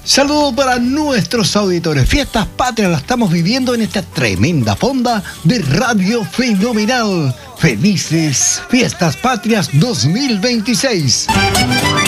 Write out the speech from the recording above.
Saludos para nuestros auditores. Fiestas Patrias las estamos viviendo en esta tremenda fonda de Radio Fenomenal. Felices Fiestas Patrias 2026.